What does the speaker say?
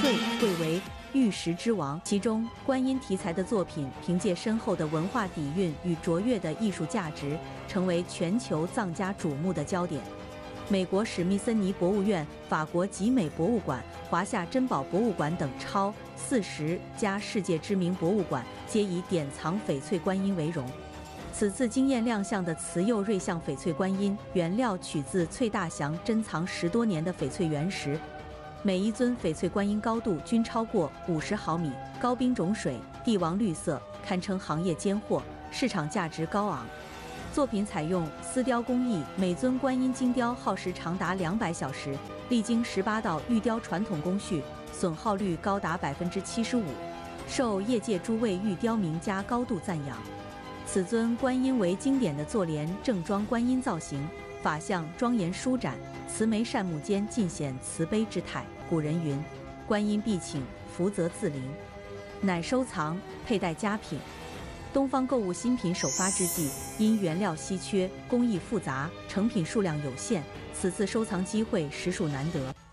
贵，贵为玉石之王。其中，观音题材的作品凭借深厚的文化底蕴与卓越的艺术价值，成为全球藏家瞩目的焦点。美国史密森尼博物院、法国集美博物馆、华夏珍宝博物馆等超40家世界知名博物馆皆以典藏翡翠观音为荣。此次惊艳亮相的慈釉瑞相翡翠观音，原料取自翠大祥珍藏10多年的翡翠原石，每一尊翡翠观音高度均超过50毫米，高冰种水，帝王绿色，堪称行业尖货，市场价值高昂。作品采用丝雕工艺，每尊观音精雕耗时长达200小时，历经18道玉雕传统工序，损耗率高达75%，受业界诸位玉雕名家高度赞扬。此尊观音为经典的坐莲正装观音造型，法相庄严舒展，慈眉善目间尽显慈悲之态。古人云：“观音必请，福泽自临。”乃收藏佩戴佳品。东方购物新品首发之际，因原料稀缺、工艺复杂，成品数量有限，此次收藏机会实属难得。